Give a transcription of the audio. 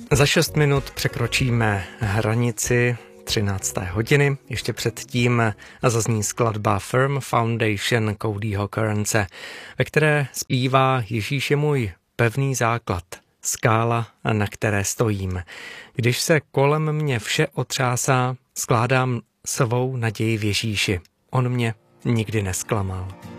Za 6 minut překročíme hranici 13. hodiny. Ještě předtím zazní skladba Firm Foundation Codyho Kearnse, ve které zpívá Ježíš je můj pevný základ, skála, na které stojím. Když se kolem mě vše otřásá, skládám svou naději v Ježíši. On mě nikdy nesklamal.